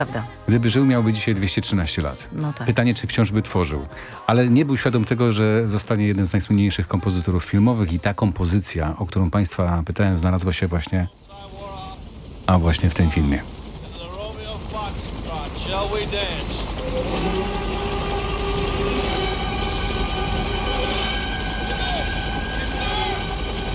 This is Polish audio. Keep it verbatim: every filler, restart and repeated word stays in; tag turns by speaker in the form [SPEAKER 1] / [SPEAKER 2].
[SPEAKER 1] Prawda.
[SPEAKER 2] Gdyby żył, miałby dzisiaj dwieście trzynaście lat.
[SPEAKER 1] No tak.
[SPEAKER 2] Pytanie, czy wciąż by tworzył. Ale nie był świadom tego, że zostanie jednym z najsłynniejszych kompozytorów filmowych i ta kompozycja, o którą Państwa pytałem, znalazła się właśnie, a właśnie w tym filmie.
[SPEAKER 3] The Romeo Foxtrot, shall we dance?